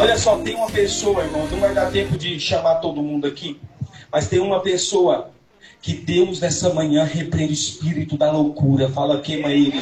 Olha só, tem uma pessoa, irmão, não vai dar tempo de chamar todo mundo aqui, mas tem uma pessoa que Deus nessa manhã repreende o espírito da loucura. Fala, queima ele.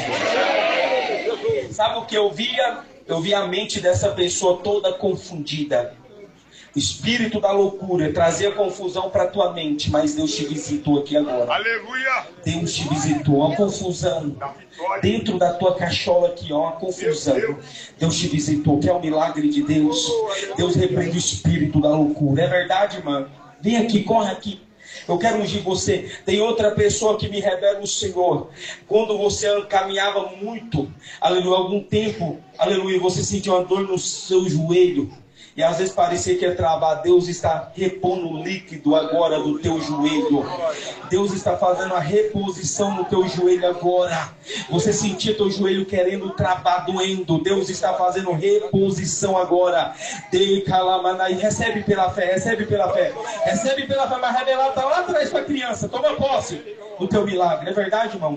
Sabe o que eu via? Eu via a mente dessa pessoa toda confundida. O espírito da loucura trazia confusão para tua mente, mas Deus te visitou aqui agora. Aleluia! Deus te visitou, uma confusão dentro da tua cachola aqui, ó, uma confusão. Deus te visitou, que é o milagre de Deus. Deus repreende o espírito da loucura. É verdade, mano? Vem aqui, corre aqui. Eu quero ungir você. Tem outra pessoa que me revela o Senhor. Quando você caminhava muito, aleluia, algum tempo, aleluia, você sentiu uma dor no seu joelho. E às vezes parecia que ia travar. Deus está repondo o líquido agora do teu joelho. Deus está fazendo a reposição no teu joelho agora. Você sentia teu joelho querendo travar, doendo. Deus está fazendo reposição agora. E recebe pela fé, recebe pela fé. Recebe pela fé, mas revelar está lá atrás para a criança. Toma posse do teu milagre. É verdade, irmão?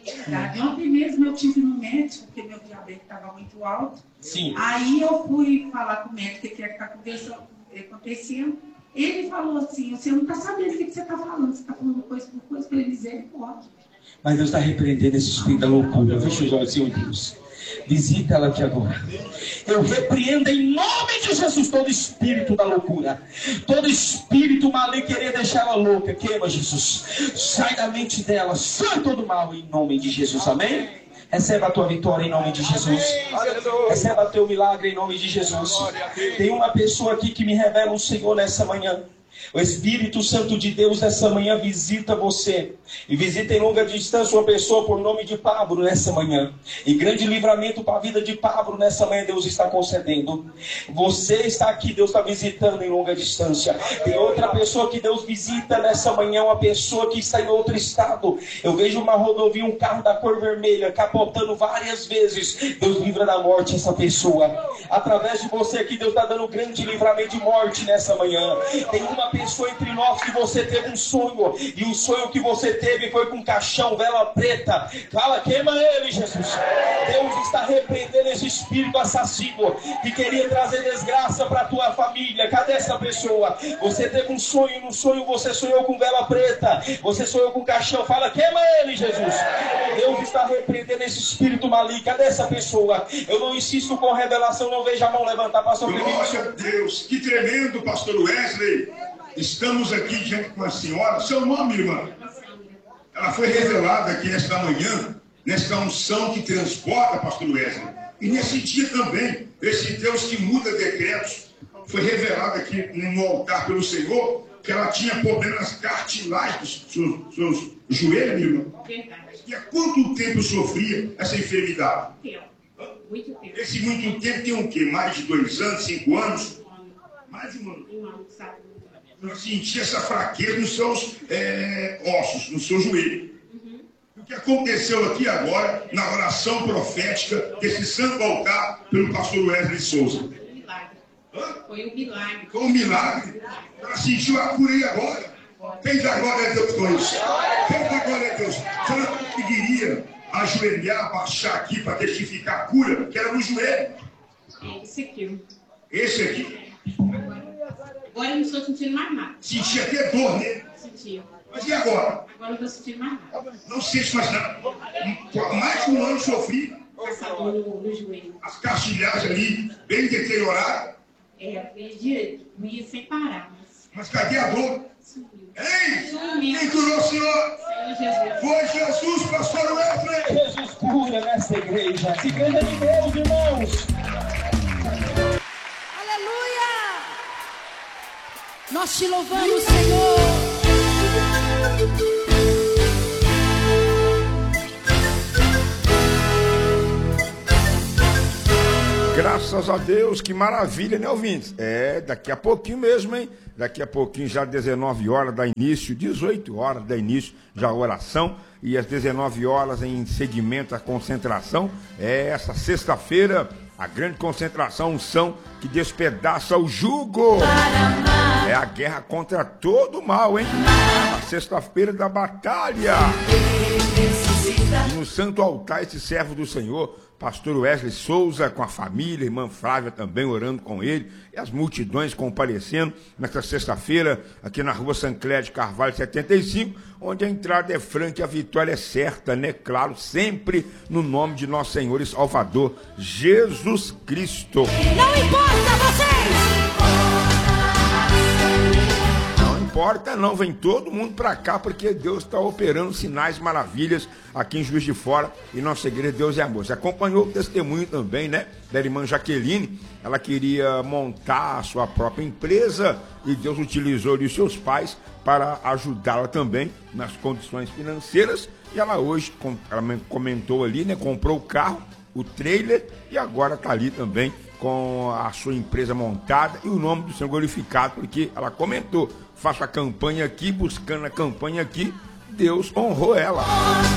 Ontem mesmo eu tive no médico, porque meu diabetes estava muito alto. Sim. Aí eu fui falar com o médico o que está acontecendo. Ele falou assim, você não está sabendo o que você está falando. Você está falando coisa por coisa, para ele misericórdia. Mas Deus está repreendendo esse espírito da loucura. Fecha os olhos, Senhor Deus. Visita ela aqui agora. Eu repreendo em nome de Jesus todo espírito da loucura. Todo espírito maligno querer deixar ela louca. Queima, Jesus. Sai da mente dela. Sai todo mal em nome de Jesus. Amém? Receba a tua vitória em nome de Jesus. Receba o teu milagre em nome de Jesus. Tem uma pessoa aqui que me revela o Senhor nessa manhã. O Espírito Santo de Deus nessa manhã visita você. E visita em longa distância uma pessoa por nome de Pablo nessa manhã. E grande livramento para a vida de Pablo nessa manhã Deus está concedendo. Você está aqui, Deus está visitando em longa distância. Tem outra pessoa que Deus visita nessa manhã, uma pessoa que está em outro estado. Eu vejo uma rodovia, um carro da cor vermelha, capotando várias vezes. Deus livra da morte essa pessoa. Através de você aqui, Deus está dando grande livramento de morte nessa manhã. Tem uma pessoa entre nós que você teve um sonho, e o sonho que você teve foi com caixão, vela preta. Fala, queima ele, Jesus. Deus está repreendendo esse espírito assassino que queria trazer desgraça para a tua família. Cadê essa pessoa? Você teve um sonho, no sonho você sonhou com vela preta, você sonhou com caixão. Fala, queima ele, Jesus. Deus está repreendendo esse espírito maligno. Cadê essa pessoa? Eu não insisto com revelação, não vejo a mão levantar, pastor. Glória a Deus, que tremendo, pastor Wesley. Estamos aqui diante com a senhora. Seu nome, irmã? Ela foi revelada aqui nesta manhã, nesta unção que transporta, pastor Wesley. E nesse dia também, esse Deus que muda decretos, foi revelado aqui no altar pelo Senhor, que ela tinha problemas cartilagem dos seus joelhos, irmã. E há quanto tempo sofria essa enfermidade? Muito tempo. Esse muito tempo tem o quê? Mais de 2 anos, 5 anos? Mais de um ano. Ela sentia essa fraqueza nos seus ossos, no seu joelho. O que aconteceu aqui agora, na oração profética desse santo altar pelo pastor Wesley Souza? Foi um milagre. Foi um milagre. Ela sentiu a cura aí agora. Quem dá glória a Deus com isso? Quem dá glória a Deus? Você não conseguiria ajoelhar, baixar aqui para testificar a cura, que era no joelho? Esse aqui. Esse aqui? Agora eu não estou sentindo mais nada. Sentia até dor, né? Sentia. Mas e agora? Agora eu não estou sentindo mais nada. Não sente mais nada. Mais de um ano sofri. Essa dor no joelho. As cartilhagens ali, bem deterioradas. Doía sem parar. Mas cadê a dor? Sumiu. Ei! Quem curou o Senhor? Jesus. Foi Jesus, pastor Wesley. Jesus cura nessa igreja. Essa igreja de Deus, irmãos. Aleluia! Nós te louvamos, Senhor. Graças a Deus, que maravilha, né, ouvintes? Daqui a pouquinho mesmo, hein? Daqui a pouquinho, já 19 horas dá início, 18 horas dá início já a oração, e às 19 horas em segmento a concentração. Essa sexta-feira, a grande concentração, unção que despedaça o jugo. É a guerra contra todo o mal, hein? A sexta-feira da batalha. E no santo altar, esse servo do Senhor, pastor Wesley Souza, com a família, irmã Flávia também orando com ele, e as multidões comparecendo nesta sexta-feira, aqui na rua Sancler de Carvalho 75, onde a entrada é franca e a vitória é certa, né? Claro, sempre no nome de nosso Senhor e Salvador, Jesus Cristo. Não importa vocês! Importa não, vem todo mundo para cá, porque Deus está operando sinais, maravilhas aqui em Juiz de Fora, e nossa igreja Deus é Amor. Você acompanhou o testemunho também, né, da irmã Jaqueline. Ela queria montar a sua própria empresa e Deus utilizou os seus pais para ajudá-la também nas condições financeiras, e ela hoje, ela comentou ali, né, comprou o carro, o trailer, e agora está ali também com a sua empresa montada e o nome do Senhor glorificado, porque ela comentou, faço a campanha aqui, buscando a campanha aqui, Deus honrou ela.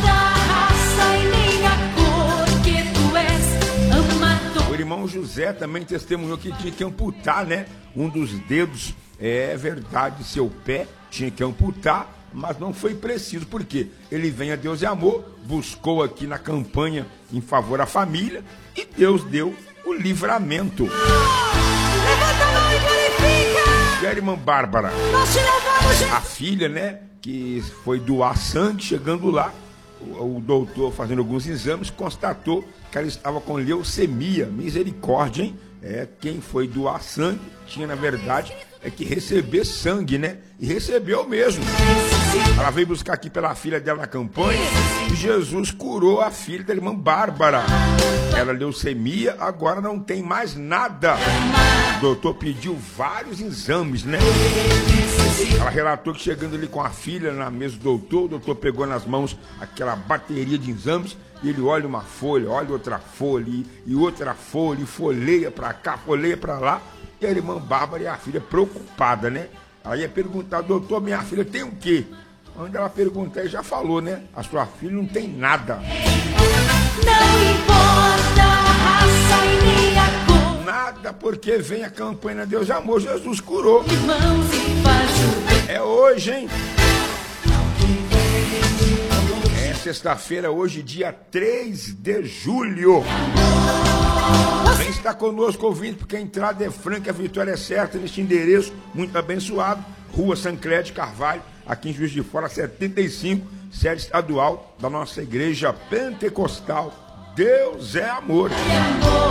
O irmão José também testemunhou que tinha que amputar, né, um dos dedos, é verdade, seu pé tinha que amputar, mas não foi preciso, porque ele vem a Deus é Amor, buscou aqui na campanha em favor da família, e Deus deu o livramento. Levanta a mão e glorifica! E a irmã Bárbara, Nós te louvamos, a filha, né, que foi doar sangue, chegando lá, o doutor, fazendo alguns exames, constatou que ela estava com leucemia. Misericórdia, hein? Quem foi doar sangue tinha, na verdade, que receber sangue, né? E recebeu mesmo. Ela veio buscar aqui pela filha dela na campanha e Jesus curou a filha da irmã Bárbara. Ela leucemia, agora não tem mais nada. O doutor pediu vários exames, né? Ela relatou que chegando ali com a filha na mesa do doutor, o doutor pegou nas mãos aquela bateria de exames e ele olha uma folha, olha outra folha e outra folha, e folheia para cá, folheia para lá. E a irmã Bárbara e a filha preocupada, né? Aí ia perguntar, doutor, minha filha tem o quê? Quando ela perguntar, ele já falou, né? A sua filha não tem nada. não importa a raça e nem a cor. Nada, porque vem a campanha Deus é Amor, Jesus curou. Irmãos e faz o bem. É hoje, hein? É sexta-feira, hoje, dia 3 de julho. Vem estar conosco ouvindo, porque a entrada é franca, a vitória é certa neste endereço muito abençoado, Rua Sancler de Carvalho, aqui em Juiz de Fora 75, sede estadual da nossa igreja pentecostal. Deus é amor.